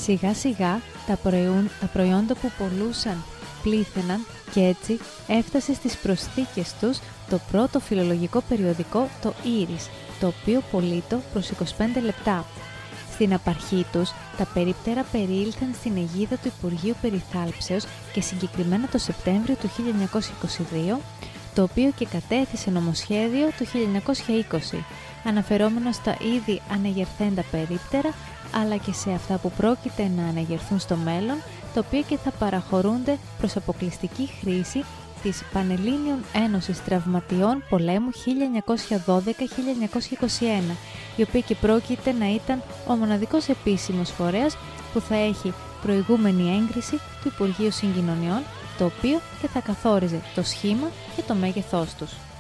Σιγά σιγά τα προϊόντα που πολλούσαν πλήθαιναν και έτσι έφτασε στις προσθήκες τους το πρώτο φιλολογικό περιοδικό, το Ήρις, το οποίο πωλείτο προς 25 λεπτά. Στην απαρχή τους, τα περίπτερα περιήλθαν στην αιγίδα του Υπουργείου Περιθάλψεως και συγκεκριμένα το Σεπτέμβριο του 1922, το οποίο και κατέθεσε νομοσχέδιο του 1920, αναφερόμενο στα ήδη ανεγερθέντα περίπτερα, αλλά και σε αυτά που πρόκειται να ανεγερθούν στο μέλλον, τα οποία και θα παραχωρούνται προς αποκλειστική χρήση της Πανελλήνιων Ένωσης Τραυματιών Πολέμου 1912-1921, η οποία και πρόκειται να ήταν ο μοναδικός επίσημος φορέας που θα έχει προηγούμενη έγκριση του Υπουργείου Συγκοινωνιών, το οποίο και θα καθόριζε το σχήμα και το μέγεθός τους.